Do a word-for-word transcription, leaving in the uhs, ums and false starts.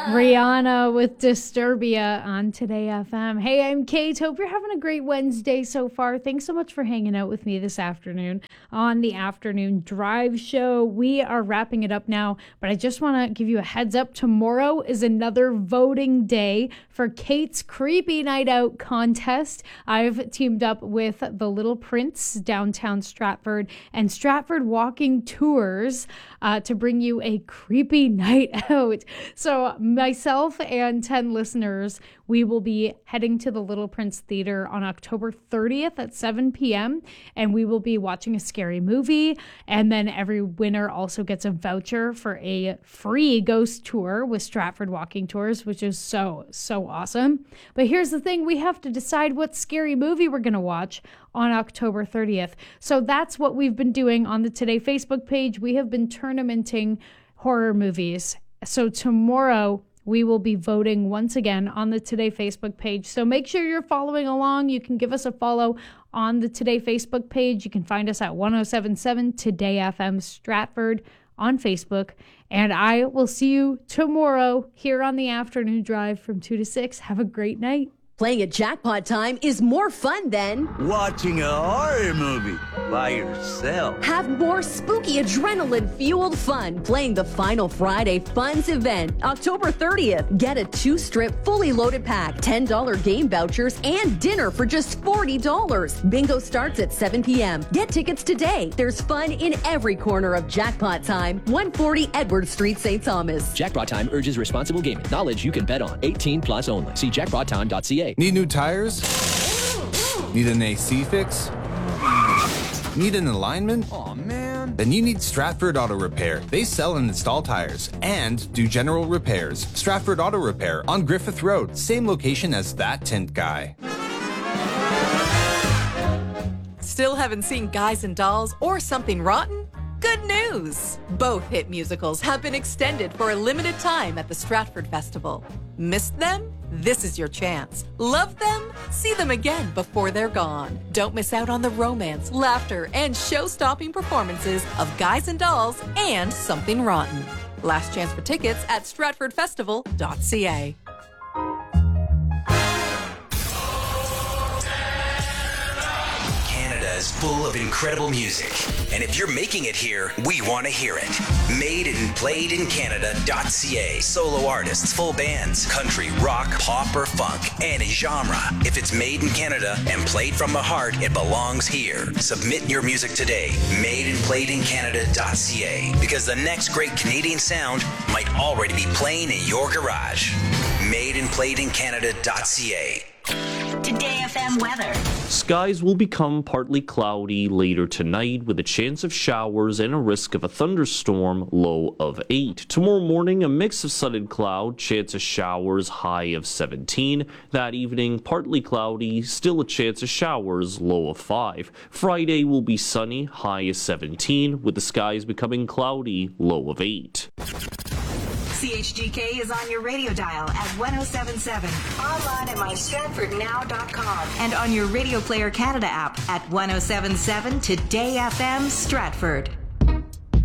Rihanna with Disturbia on Today F M. Hey, I'm Kate. Hope you're having a great Wednesday so far. Thanks so much for hanging out with me this afternoon on the Afternoon Drive Show. We are wrapping it up now, but I just want to give you a heads up. Tomorrow is another voting day for Kate's Creepy Night Out contest. I've teamed up with the Little Prince, downtown Stratford, and Stratford Walking Tours uh, to bring you a creepy night out. So myself and ten listeners, we will be heading to the Little Prince Theater on October thirtieth at seven p.m. and we will be watching a scary movie. And then every winner also gets a voucher for a free ghost tour with Stratford Walking Tours, which is so, so awesome. But here's the thing. We have to decide what scary movie we're going to watch on October thirtieth. So that's what we've been doing on the Today Facebook page. We have been tournamenting horror movies. So tomorrow we will be voting once again on the Today Facebook page. So make sure you're following along. You can give us a follow on the Today Facebook page. You can find us at one oh seven point seven Today F M Stratford on Facebook. And I will see you tomorrow here on the Afternoon Drive from two to six. Have a great night. Playing at Jackpot Time is more fun than watching a horror movie by yourself. Have more spooky adrenaline-fueled fun playing the Final Friday Funds event, October thirtieth. Get a two-strip, fully loaded pack, ten dollars game vouchers, and dinner for just forty dollars. Bingo starts at seven p.m. Get tickets today. There's fun in every corner of Jackpot Time, one forty Edward Street, Saint Thomas. Jackpot Time urges responsible gaming. Knowledge you can bet on. eighteen plus only. See jackpot time dot c a. Need new tires? Need an A C fix? Need an alignment? Aw, man. Then you need Stratford Auto Repair. They sell and install tires and do general repairs. Stratford Auto Repair on Griffith Road, same location as that tint guy. Still haven't seen Guys and Dolls or Something Rotten? Good news! Both hit musicals have been extended for a limited time at the Stratford Festival. Missed them? This is your chance. Love them? See them again before they're gone. Don't miss out on the romance, laughter, and show-stopping performances of Guys and Dolls and Something Rotten. Last chance for tickets at stratford festival dot c a. Is full of incredible music, and if you're making it here, we want to hear it. Made and played in Canada dot c a. Solo artists, full bands, country, rock, pop, or funk, any genre. If it's made in Canada and played from the heart, it belongs here. Submit your music today. Made and played in Canada dot c a. Because the next great Canadian sound might already be playing in your garage. Made and played in Canada dot c a. Today F M weather. Skies will become partly cloudy later tonight with a chance of showers and a risk of a thunderstorm, low of eight. Tomorrow morning, a mix of sun and cloud, chance of showers, high of seventeen. That evening, partly cloudy, still a chance of showers, low of five. Friday will be sunny, high of seventeen, with the skies becoming cloudy, low of eight. C H G K is on your radio dial at one oh seven point seven, online at my stratford now dot com, and on your Radio Player Canada app at one oh seven point seven Today F M Stratford.